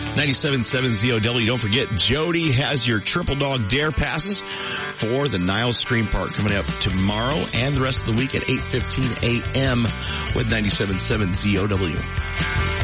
97.7 ZOW. Don't forget, Jody has your Triple Dog Dare passes for the Niles Stream Park coming up tomorrow and the rest of the week at 8:15 a.m. with 97.7 ZOW.